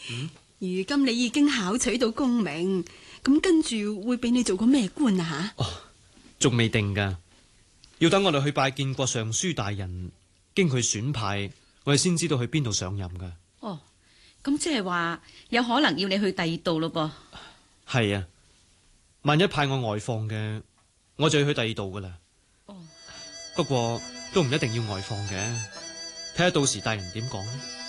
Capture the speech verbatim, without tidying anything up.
嗯， 如今你已經考取到功名，咁跟住會俾你做個咩官啊？吓？ 哦，仲未定噶，要等我哋去拜見過尚書大人，經佢選派，我哋先知道去邊度上任噶。 哦，咁即係話有可能要你去第二度咯噃。 係啊，萬一派我外放嘅，我就要去第二度噶啦。 哦， 不過都唔一定要外放嘅，睇下到時大人點講。